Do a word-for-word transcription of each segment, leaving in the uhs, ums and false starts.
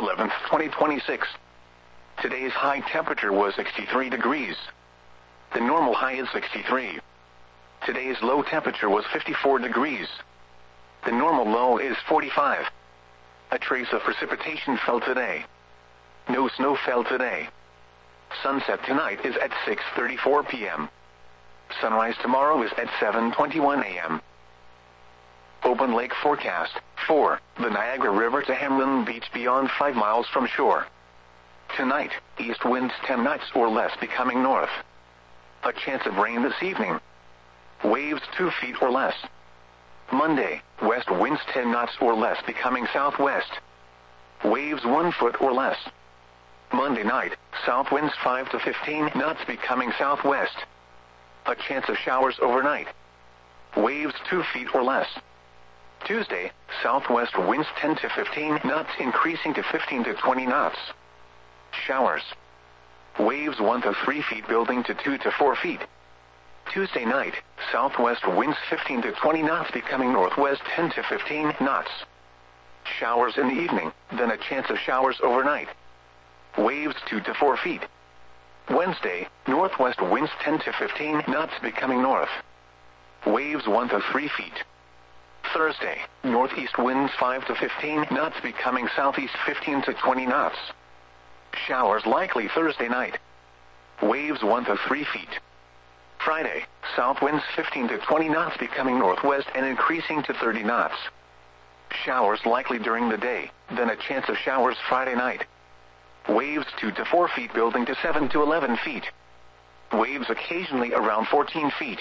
eleventh, twenty twenty-six. Today's high temperature was sixty-three degrees. The normal high is sixty-three. Today's low temperature was fifty-four degrees. The normal low is forty-five. A trace of precipitation fell today. No snow fell today. Sunset tonight is at six thirty-four p m Sunrise tomorrow is at seven twenty-one a m Open lake forecast. four. The Niagara River to Hamlin Beach beyond five miles from shore. Tonight, east winds ten knots or less becoming north. A chance of rain this evening. Waves two feet or less. Monday, west winds ten knots or less becoming southwest. Waves one foot or less. Monday night, south winds five to fifteen knots becoming southwest. A chance of showers overnight. Waves two feet or less. Tuesday, southwest winds ten to fifteen knots increasing to fifteen to twenty knots. Showers. Waves one to three feet building to two to four feet. Tuesday night, southwest winds fifteen to twenty knots becoming northwest ten to fifteen knots. Showers in the evening, then a chance of showers overnight. Waves two to four feet. Wednesday, northwest winds ten to fifteen knots becoming north. Waves one to three feet. Thursday, northeast winds five to fifteen knots becoming southeast fifteen to twenty knots. Showers likely Thursday night. Waves one to three feet. Friday, south winds fifteen to twenty knots becoming northwest and increasing to thirty knots. Showers likely during the day, then a chance of showers Friday night. Waves two to four feet building to seven to eleven feet. Waves occasionally around fourteen feet.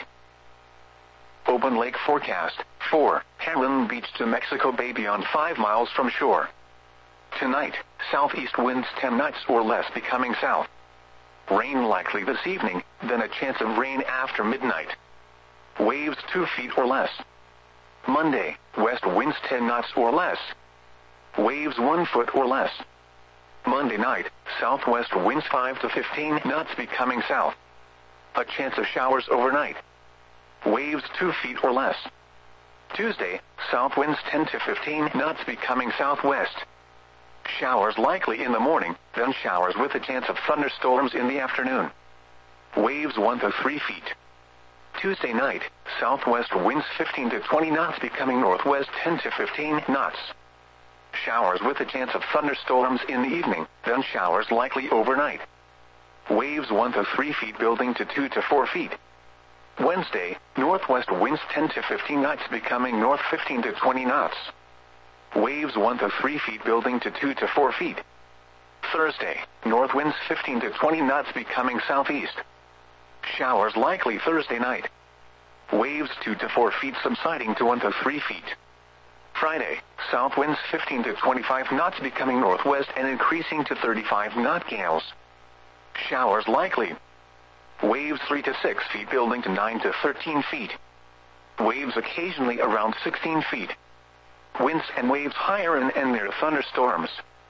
Open lake forecast. four. Hamlin Beach to Mexico Bay beyond five miles from shore. Tonight, southeast winds ten knots or less becoming south. Rain likely this evening, then a chance of rain after midnight. Waves two feet or less. Monday, west winds ten knots or less. Waves one foot or less. Monday night, southwest winds five to fifteen knots becoming south. A chance of showers overnight. Waves two feet or less. Tuesday, south winds ten to fifteen knots becoming southwest. Showers likely in the morning, then showers with a chance of thunderstorms in the afternoon. Waves one to three feet. Tuesday night, southwest winds fifteen to twenty knots becoming northwest ten to fifteen knots. Showers with a chance of thunderstorms in the evening, then showers likely overnight. Waves one to three feet building to two to four feet. Wednesday, northwest winds ten to fifteen knots becoming north fifteen to twenty knots. Waves one to three feet building to two to four feet. Thursday, north winds fifteen to twenty knots becoming southeast. Showers likely Thursday night. Waves two to four feet subsiding to one to three feet. Friday, south winds fifteen to twenty-five knots becoming northwest and increasing to thirty-five knot gales. Showers likely. Waves three to six feet building to nine to thirteen feet. Waves occasionally around sixteen feet. Winds and waves higher and, and near thunderstorms.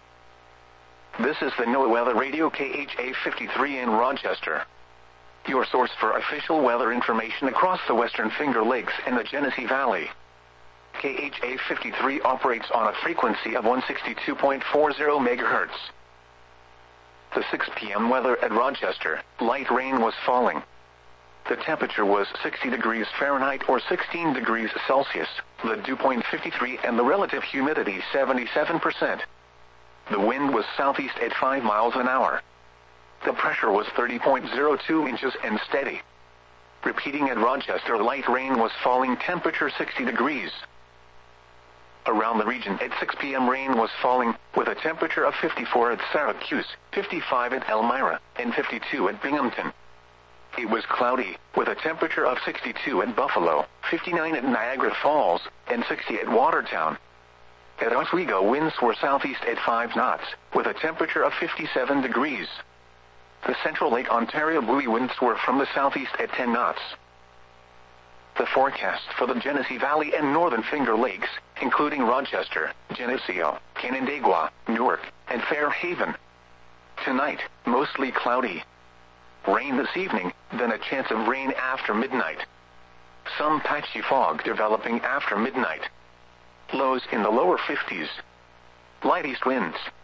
This is the NOAA Weather Radio K H A fifty-three in Rochester. Your source for official weather information across the Western Finger Lakes and the Genesee Valley. K H A fifty-three operates on a frequency of one sixty-two point four zero megahertz. The six p m weather at Rochester, light rain was falling. The temperature was sixty degrees Fahrenheit or sixteen degrees Celsius, the dew point fifty-three and the relative humidity seventy-seven percent. The wind was southeast at five miles an hour. The pressure was thirty point zero two inches and steady. Repeating at Rochester, light rain was falling, temperature sixty degrees. Around the region at six p m rain was falling, with a temperature of fifty-four at Syracuse, fifty-five at Elmira, and fifty-two at Binghamton. It was cloudy, with a temperature of sixty-two at Buffalo, fifty-nine at Niagara Falls, and sixty at Watertown. At Oswego, winds were southeast at five knots, with a temperature of fifty-seven degrees. The Central Lake Ontario buoy winds were from the southeast at ten knots. The forecast for the Genesee Valley and Northern Finger Lakes, including Rochester, Geneseo, Canandaigua, Newark, and Fairhaven. Tonight, mostly cloudy. Rain this evening, then a chance of rain after midnight. Some patchy fog developing after midnight. Lows in the lower fifties. Light east winds.